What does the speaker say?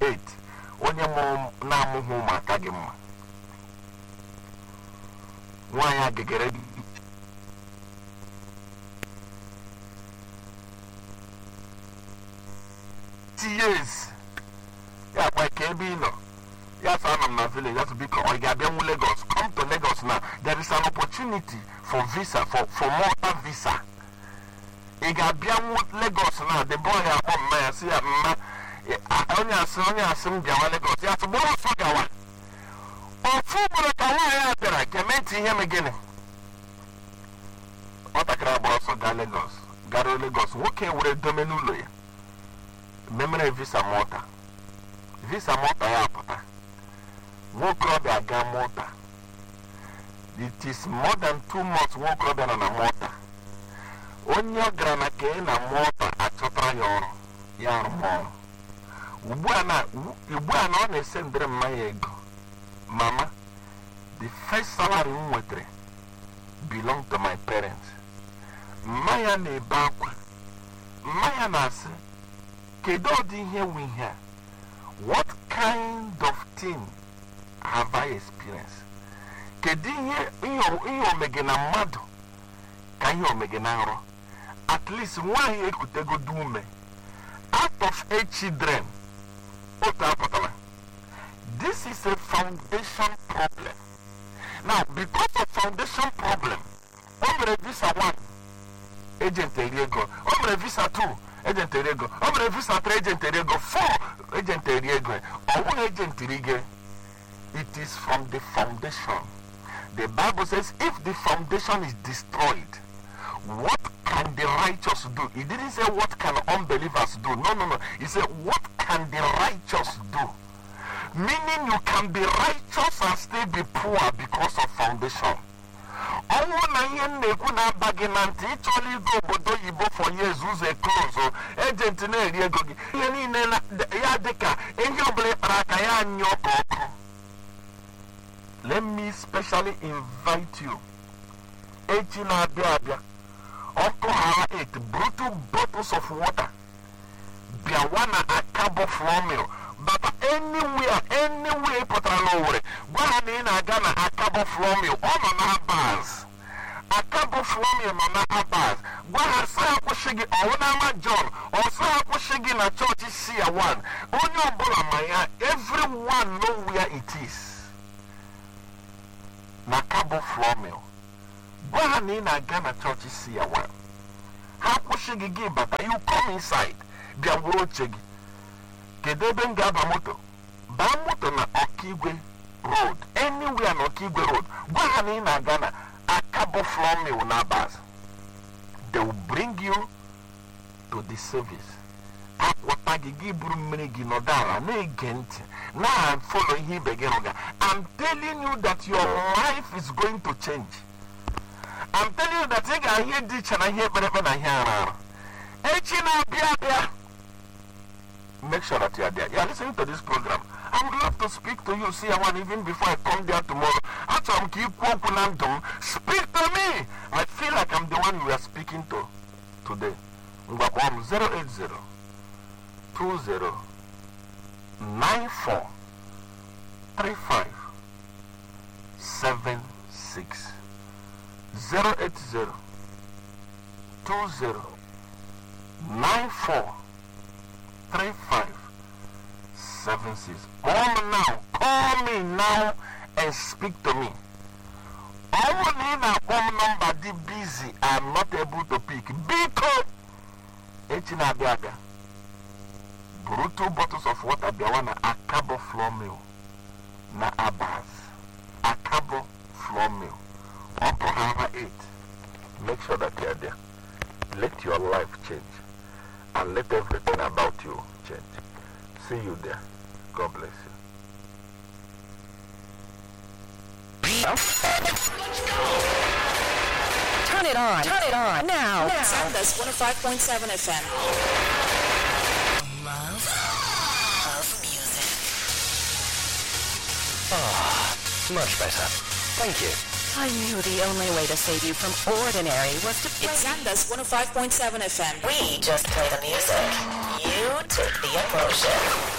8 onye mụrụ na-amụghị ụmụaka gị mma nwaanyị agegere years ya kwa ka ebe ị nọ ya sọ anọ m na village ya to be ọ ga-abịanwu Lagos. Come to Lagos now. There is an opportunity for visa for more visa. Ị ga-abịanwu Lagos now. The boy akpọ mma ya si ya mma onye asị m bịawa Lagos ya tụgburu ọsọ gawa ofu ugboro ka nwaanyị ya bịara kemeti ihe m gịnị nwatakịrị agba ọsọ gaa Lagos nwoke were dome n'ụlọ ya memere visa mọta ya apụta nwokorobịa gaa mọta. It is more than 2 months nwokorobịa nọ na mọta. Onye ọ gara na kee na mọta achọtara ya ọrụ ya arụmọrụ. Ugbu a na ọ na-ese ndịrị mmanya ego. Mama, the first salary m nwetara belong to my parents. Mmanya na-ebe akwa. Mmanya na-asị kedu ọdị ihe wu ihe a? What kind of thing have I experienced? Kedu ihe omege na mmadụ ka ihe omege na nrọ? At least nwaanyị ekutego ume. Out of 8 children otu apụtara. This is a foundation problem. Now, because of foundation problem, o mere visa 1 agent eriego, o mere visa 2 agent eriego, o mere visa 3 agent eriego, 4 agent eriego. Ọwụ agent erige. It is from the foundation. The Bible says if the foundation is destroyed, what can the righteous do? It didn't say what can unbelievers do. No. It said what can the righteous do? Meaning you can be righteous and still be poor because of foundation. Ọnwụ na ihe na-ekwu na-abaghị na ntị ịchọla ịga obodo oyibo for years ụzọ close agent na-eri ego gị ihe niile ya dịka ihe ọbụla ịkpara aka ya anyụ ọkụ. Let me specially invite you. Echi na-abịa abịa ọkụ hara 8 brutal bottles of water bịawa na Akabo flour mill. But anywhere pụtara n'Owerri gwa ha na ị na-aga na Akabo flour mill ọ nọ na Abaz. Akabo flour mill nọ na Abaz. Gwa ha sị akwụsị gị ọwụ n'ama John ọsọ akwụsị gị na chọọchị Sia 1 onye ọbụla ma ya everyone know where it is. Na Akabo flour mill gwa ha na ị na-aga na chọọchị Sia 1 ha akwụsị gị bata you come inside bịa gwuru oche gị. Kedu ebe m ga-aba moto? Baa moto na Ọkigwe road. Anywhere na Ọkigwe road. Gwa ha na ị na-aga na Akabo flour mill na Abaz. They will bring you to the service. Akwata gị buru mmiri gị nọdụ ala na-ege ntị na-follow ihe ibe gị rụga. I'm telling you that your life is going to change. I'm telling you that ị ga-ahịa dị iche na ihe ekperekpe na ihe ara ara. Echi na-abịa abịa. Make sure that you are there. You are listening to this program. I would love to speak to you, see one even before I come there tomorrow. After I'm speak to me. I feel like I'm the one you are speaking to today. 080 20 94 35 76 080 20 94 3576. Call me now and speak to me. Only na phone number di busy. I'm not able to pick. Because Echina Biaga brutal bottles of water biawana Akabo flour mill na Abaz. Akabo flour mill. Upper Harbor 8. Make sure that you are there. Let your life change. And let everything about you change. See you there. God bless you. Turn it on. Turn it on. Now. Sandus 105.7 FM. Love of music. Much better. Thank you. I knew the only way to save you from ordinary was to play. It's Sandus 105.7 FM. We just play the music. You take the emotion.